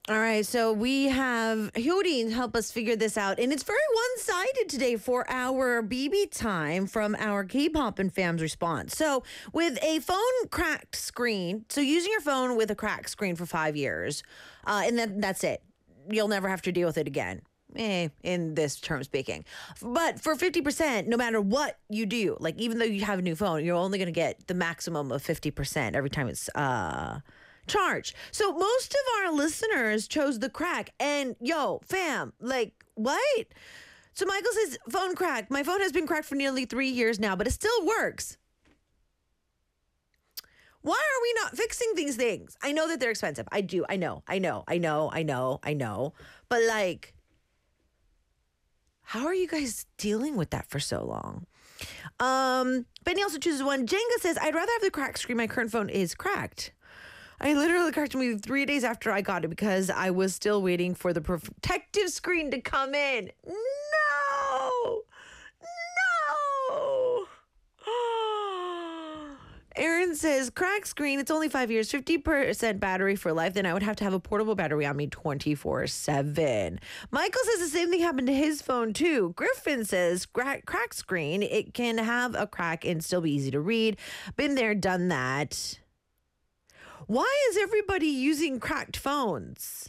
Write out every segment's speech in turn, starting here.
All right, so we have Hyodin help us figure this out, and it's very one-sided today for our BB time from our K-pop and fams response. So, with a phone cracked screen, so using your phone with a cracked screen for 5 years, and then that's it. You'll never have to deal with it again. In this term speaking. But for 50%, no matter what you do, like even though you have a new phone, you're only going to get the maximum of 50% every time it's charged. So most of our listeners chose the crack. And yo, fam, like what? So Michael says, phone crack. My phone has been cracked for nearly 3 years now, but it still works. Why are we not fixing these things? I know that they're expensive. I do. I know. But like, how are you guys dealing with that for so long? Benny also chooses one. Jenga says, I'd rather have the cracked screen. My current phone is cracked. I literally cracked me 3 days after I got it because I was still waiting for the protective screen to come in. No! Aaron says, cracked screen, it's only 5 years, 50% battery for life. Then I would have to have a portable battery on me 24/7. Michael says the same thing happened to his phone too. Griffin says, cracked screen, it can have a crack and still be easy to read. Been there, done that. Why is everybody using cracked phones?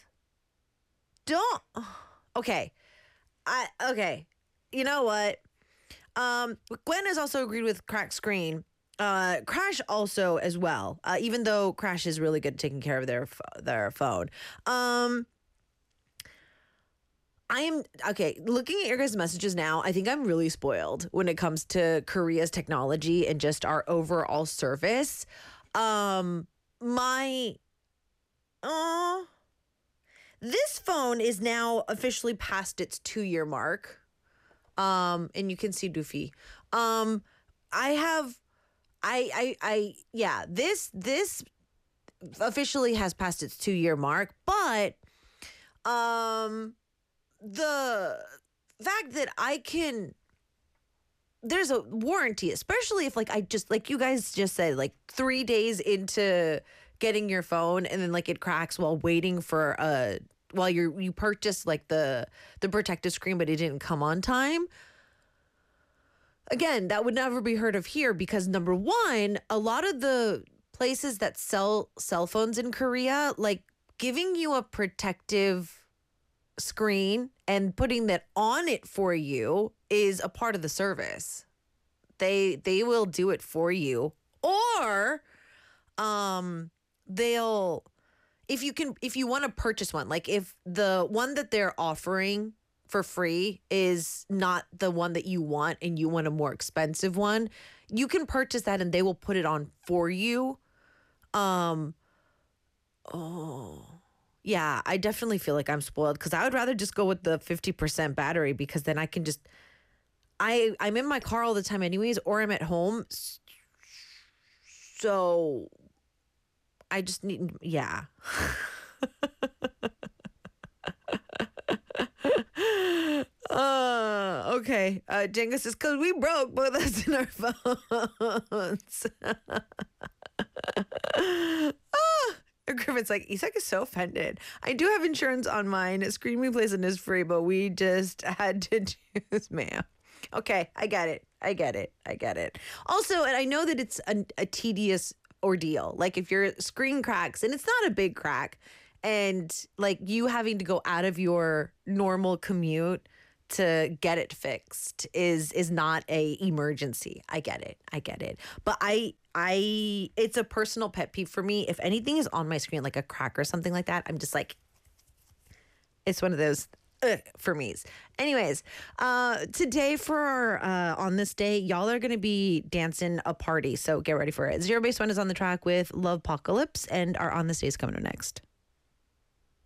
Okay. Okay. You know what? Gwen has also agreed with cracked screen. Crash also as well, even though Crash is really good at taking care of their phone. I am, okay, looking at your guys' messages now, I think I'm really spoiled when it comes to Korea's technology and just our overall service. This phone is now officially past its 2-year mark. And you can see Doofy. This officially has passed its 2-year mark, but the fact that there's a warranty, especially if like like you guys just said, like 3 days into getting your phone and then like it cracks while waiting for while you purchased like the protective screen, but it didn't come on time. Again, that would never be heard of here because number one, a lot of the places that sell cell phones in Korea, like giving you a protective screen and putting that on it for you is a part of the service. They will do it for you, or they'll if you want to purchase one, like if the one that they're offering for free is not the one that you want and you want a more expensive one, you can purchase that and they will put it on for you. Yeah, I definitely feel like I'm spoiled because I would rather just go with the 50% battery because then I can just I'm in my car all the time anyways, or I'm at home. So I just need, yeah. Okay. Jenga says, because we broke both of us in our phones. Griffin's like, Isak is so offended. I do have insurance on mine. Screen replacement is free, but we just had to choose, ma'am. Okay, I get it. Also, and I know that it's a tedious ordeal. Like if your screen cracks, and it's not a big crack, and like you having to go out of your normal commute to get it fixed is not a emergency. I get it. But it's a personal pet peeve for me. If anything is on my screen, like a crack or something like that, I'm just like, it's one of those for me's. Anyways, today for our on this day, y'all are gonna be dancing a party, so get ready for it. Zero Base One is on the track with Love Apocalypse, and our On This Day is coming up next.